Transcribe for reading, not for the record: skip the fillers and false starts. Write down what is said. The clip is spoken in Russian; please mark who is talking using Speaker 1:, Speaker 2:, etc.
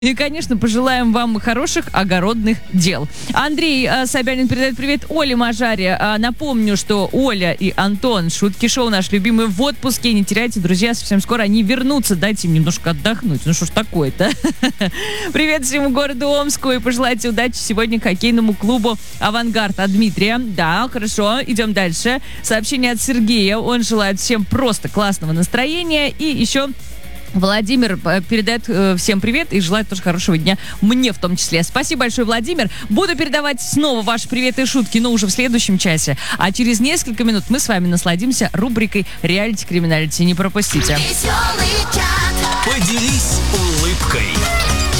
Speaker 1: И, конечно, пожелаем вам хороших огородных дел. Андрей Собянин передает привет Оле Мажаре. Напомню, что Оля и Антон, шутки шоу наш любимый, в отпуске. Не теряйте, друзья, совсем скоро они вернутся. Дайте им немножко отдохнуть. Ну что ж такое-то? Привет всему городу Омску и пожелайте удачи сегодня хоккейному клубу «Авангард». От Дмитрия. Да, хорошо, идем дальше. Сообщение от Сергея. Он желает всем просто классного настроения. И еще... Владимир передает всем привет и желает тоже хорошего дня мне в том числе. Спасибо большое, Владимир. Буду передавать снова ваши приветы и шутки, но уже в следующем часе. А через несколько минут мы с вами насладимся рубрикой «Реалити Криминалити». Не пропустите.
Speaker 2: Поделись улыбкой.